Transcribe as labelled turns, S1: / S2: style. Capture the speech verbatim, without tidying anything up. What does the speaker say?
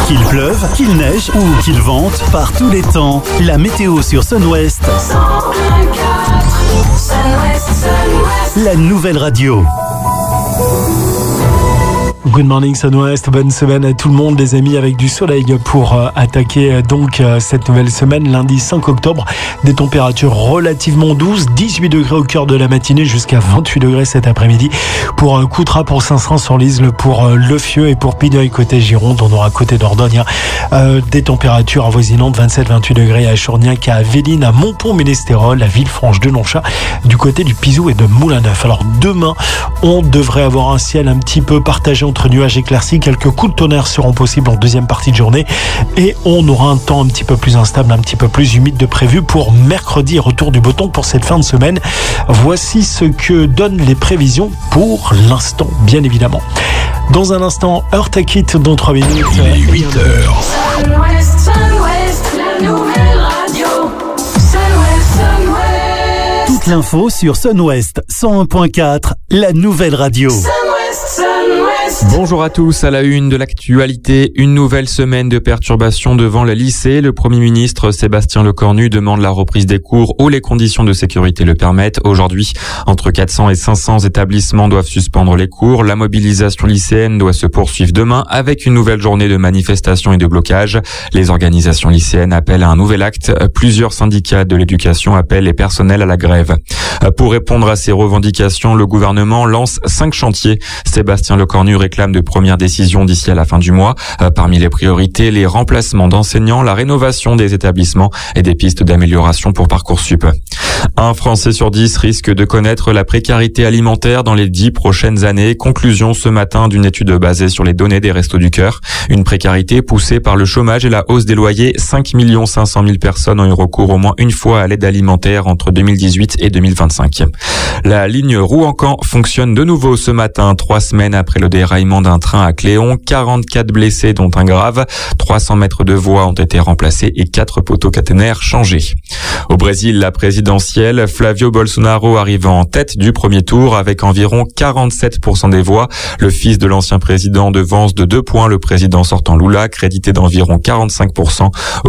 S1: Qu'il pleuve, qu'il neige ou qu'il vente, par tous les temps, la météo sur Sun West. cent un virgule quatre, Sun West, Sun West. La nouvelle radio.
S2: Good morning Sun West, bonne semaine à tout le monde les amis, avec du soleil pour euh, attaquer euh, donc euh, cette nouvelle semaine, lundi cinq octobre, des températures relativement douces, dix-huit degrés au cœur de la matinée jusqu'à vingt-huit degrés cet après-midi pour euh, Coutras, pour Saint-Saëns-sur-Lisle, pour euh, Le Fieux et pour Pigneuil côté Gironde. On aura côté Dordogne euh, des températures avoisinantes vingt-sept vingt-huit degrés à Chourgnac, à Véline, à Montpont-Ménestérol, à Villefranche-de-Longchat, du côté du Pizou et de Moulin-Neuf. Alors demain, on devrait avoir un ciel un petit peu partagé entre nuages éclaircis, quelques coups de tonnerre seront possibles en deuxième partie de journée et on aura un temps un petit peu plus instable, un petit peu plus humide de prévu pour mercredi, retour du beau temps pour cette fin de semaine. Voici ce que donnent les prévisions pour l'instant, bien évidemment. Dans un instant, Heure ta Kit dans trois minutes.
S3: Il est huit heures.
S4: Sun West, Sun West, la nouvelle radio. Sun West, Sun West.
S1: Toute l'info sur Sun West cent un virgule quatre, la nouvelle radio.
S4: Sun West, Sun West.
S5: Bonjour à tous, à la une de l'actualité, une nouvelle semaine de perturbations devant le lycée. Le Premier ministre Sébastien Lecornu demande la reprise des cours où les conditions de sécurité le permettent. Aujourd'hui, entre quatre cents et cinq cents établissements doivent suspendre les cours. La mobilisation lycéenne doit se poursuivre demain avec une nouvelle journée de manifestations et de blocage. Les organisations lycéennes appellent à un nouvel acte. Plusieurs syndicats de l'éducation appellent les personnels à la grève. Pour répondre à ces revendications, le gouvernement lance cinq chantiers. Sébastien Lecornu réclame de premières décisions d'ici à la fin du mois. Parmi les priorités, les remplacements d'enseignants, la rénovation des établissements et des pistes d'amélioration pour Parcoursup. Un Français sur dix risque de connaître la précarité alimentaire dans les dix prochaines années. Conclusion ce matin d'une étude basée sur les données des Restos du Cœur. Une précarité poussée par le chômage et la hausse des loyers. cinq millions cinq cent mille personnes ont eu recours au moins une fois à l'aide alimentaire entre deux mille dix-huit et deux mille vingt-cinq. La ligne Rouen-Caen fonctionne de nouveau ce matin, trois semaines après le déraillement d'un train à Cléon. quarante-quatre blessés, dont un grave. trois cents mètres de voies ont été remplacés et quatre poteaux caténaires changés. Au Brésil, la présidentielle, Flavio Bolsonaro arrive en tête du premier tour avec environ quarante-sept pour cent des voix. Le fils de l'ancien président devance de deux points le président sortant Lula, crédité d'environ quarante-cinq pour cent.